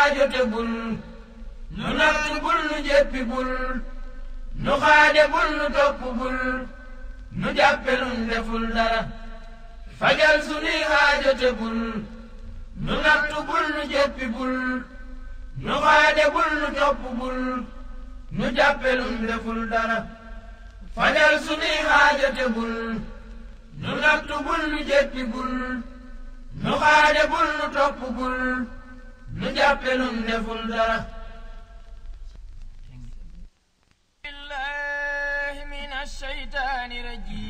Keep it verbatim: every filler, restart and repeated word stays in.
aajo te bul nu nattu bul nu jéppi bul nu xaade bul nu topp bul nu jàppe nun deful dara fajal sunuy aajo te bul nu nattu bul nu jéppi bul nu xaade bul nu topp bul nu jàppe nun deful dara fajal sunuy aajo te bul nu nattu bul nu jéppi bul nu xaade bul nu topp bul nu jàppe nun deful dara billahi minash shaytaani rajiim